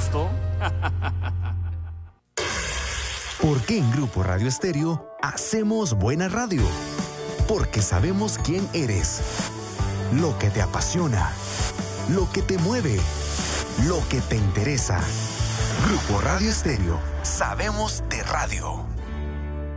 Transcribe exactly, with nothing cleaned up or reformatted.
gustó? ¿Por qué en Grupo Radio Estéreo hacemos buena radio? Porque sabemos quién eres, lo que te apasiona, lo que te mueve, lo que te interesa. Grupo Radio Estéreo, sabemos de radio.